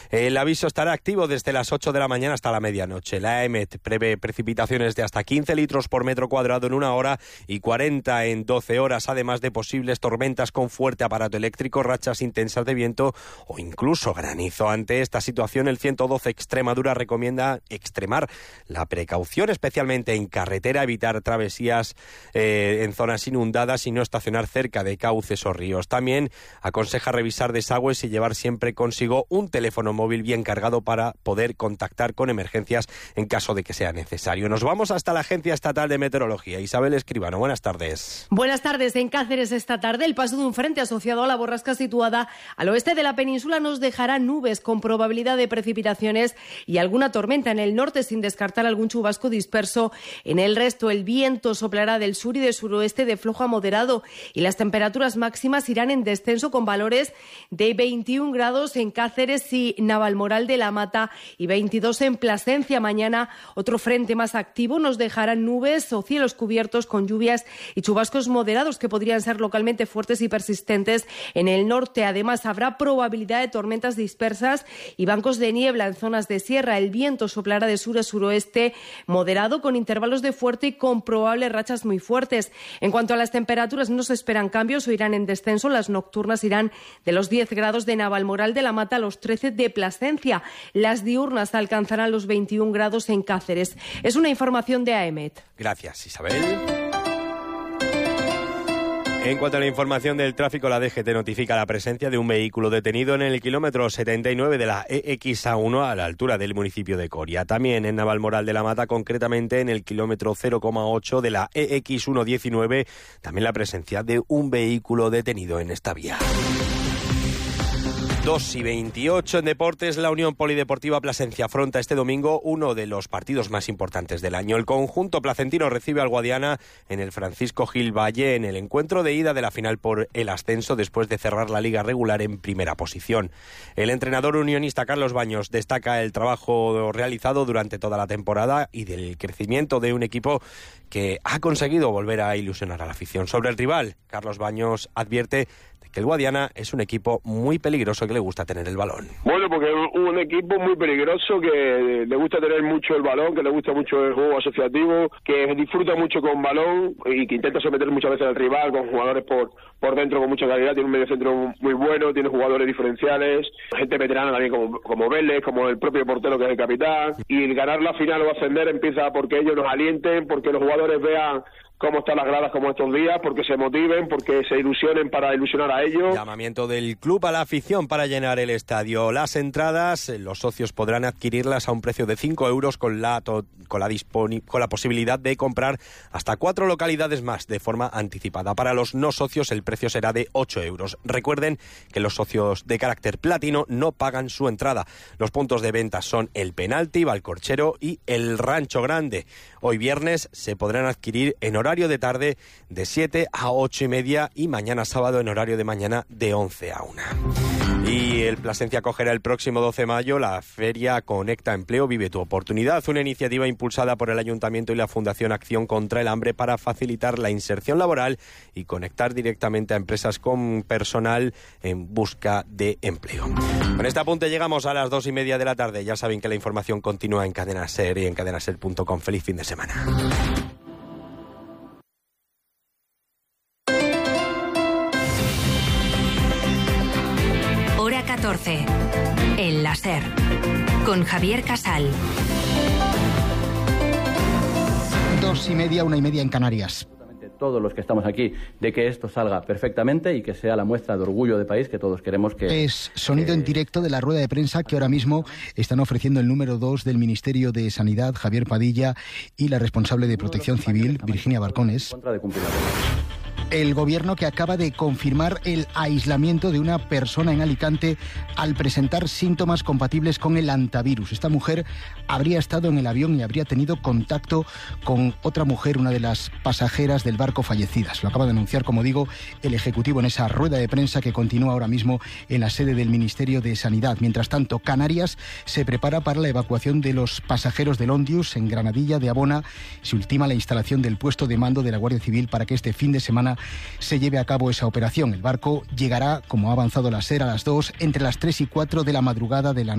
El aviso estará activo desde las 8 de la mañana hasta la medianoche. La EMET prevé precipitaciones de hasta 15 litros por metro cuadrado en 1 hora y 40 en 12 horas, además de posibles tormentas con fuerte aparato eléctrico, rachas intensas de viento o incluso granizo. Ante esta situación, el 112 Extremadura recomienda extremar la precaución, especialmente en carretera, evitar travesías en zonas inundadas y no estacionar cerca de cauces o ríos. También aconseja revisar desagües y llevar siempre consigo un teléfono móvil bien cargado para poder contactar con emergencias en caso de que sea necesario. Nos vamos hasta la Agencia Estatal de Meteorología. Isabel Escribano, buenas tardes. Buenas tardes. En Cáceres esta tarde, el paso de un frente asociado a la borrasca situada al oeste de la península nos dejará nubes con probabilidad de precipitaciones y alguna tormenta en el norte, sin descartar algún chubasco disperso. En el resto, el viento soplará del sur y del suroeste de flojo a moderado y las temperaturas máximas irán en descenso, con valores de 21 grados en Cáceres y Navalmoral de la Mata y 22 en Plasencia. Mañana otro frente más activo nos dejará nubes o cielos cubiertos con lluvias y chubascos moderados que podrían ser localmente fuertes y persistentes en el norte. Además, habrá probabilidad de tormentas dispersas y bancos de niebla en zonas de sierra. El viento soplará de sur a suroeste moderado con intervalos de fuerte y con probables rachas muy fuertes. En cuanto a las temperaturas, no se esperan cambios o irán en descenso. Las nocturnas irán de los 10 grados de Navalmoral de la Mata a los 13 de Plasencia. Las diurnas alcanzarán los 21 grados en Cáceres. Es una información de AEMET. Gracias, Isabel. En cuanto a la información del tráfico, la DGT notifica la presencia de un vehículo detenido en el kilómetro 79 de la EXA1 a la altura del municipio de Coria. También en Navalmoral de la Mata, concretamente en el kilómetro 0,8 de la EX119, también la presencia de un vehículo detenido en esta vía. 2:28 en deportes. La Unión Polideportiva Plasencia afronta este domingo uno de los partidos más importantes del año. El conjunto placentino recibe al Guadiana en el Francisco Gil Valle en el encuentro de ida de la final por el ascenso, después de cerrar la liga regular en primera posición. El entrenador unionista Carlos Baños destaca el trabajo realizado durante toda la temporada y del crecimiento de un equipo que ha conseguido volver a ilusionar a la afición. Sobre el rival, Carlos Baños advierte que el Guadiana es un equipo muy peligroso que le gusta tener el balón. Bueno, porque es un equipo muy peligroso que le gusta tener mucho el balón, que le gusta mucho el juego asociativo, que disfruta mucho con balón y que intenta someter muchas veces al rival con jugadores por dentro con mucha calidad. Tiene un mediocentro muy bueno, tiene jugadores diferenciales, gente veterana también como Vélez, como el propio portero que es el capitán. Y el ganar la final o ascender empieza porque ellos nos alienten, porque los jugadores vean cómo están las gradas como estos días, porque se motiven, porque se ilusionen para ilusionar a ellos. Llamamiento del club a la afición para llenar el estadio. Las entradas, los socios podrán adquirirlas a un precio de 5 euros con la posibilidad de comprar hasta 4 localidades más de forma anticipada. Para los no socios el precio será de 8 euros. Recuerden que los socios de carácter platino no pagan su entrada. Los puntos de venta son el Penalti, Valcorchero y el Rancho Grande. Hoy viernes se podrán adquirir en horario de tarde de 7 a 8 y media y mañana sábado en horario de mañana de 11 a 1. Y el Plasencia acogerá el próximo 12 de mayo la feria Conecta Empleo, Vive tu Oportunidad, una iniciativa impulsada por el Ayuntamiento y la Fundación Acción contra el Hambre para facilitar la inserción laboral y conectar directamente a empresas con personal en busca de empleo. Con este apunte llegamos a las 2:30 de la tarde. Ya saben que la información continúa en Cadena Ser y en cadenaser.com. Feliz fin de semana. Hora 14. El Láser. Con Javier Casal. 2:30, 1:30 en Canarias. Todos los que estamos aquí, de que esto salga perfectamente y que sea la muestra de orgullo de país que todos queremos que... Es sonido en directo de la rueda de prensa que ahora mismo están ofreciendo el número 2 del Ministerio de Sanidad, Javier Padilla, y la responsable de Protección Civil, Virginia Barcones. El gobierno que acaba de confirmar el aislamiento de una persona en Alicante al presentar síntomas compatibles con el hantavirus. Esta mujer habría estado en el avión y habría tenido contacto con otra mujer, una de las pasajeras del barco fallecidas. Lo acaba de anunciar, como digo, el Ejecutivo en esa rueda de prensa que continúa ahora mismo en la sede del Ministerio de Sanidad. Mientras tanto, Canarias se prepara para la evacuación de los pasajeros del Ondius. En Granadilla de Abona se ultima la instalación del puesto de mando de la Guardia Civil para que este fin de semana se lleve a cabo esa operación. El barco llegará, como ha avanzado la SER, a las 2, entre las 3 y 4 de la madrugada de la noche.